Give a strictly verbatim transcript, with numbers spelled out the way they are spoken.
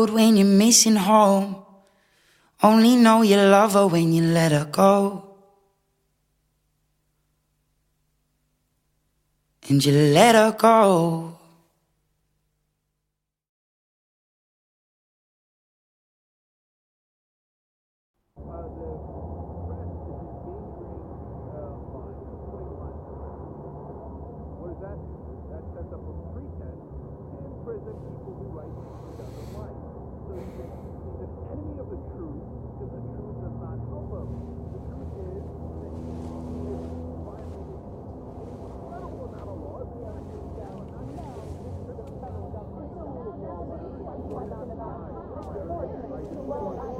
When you're missing home, only know you love her when you let her go. And you let her go. Well,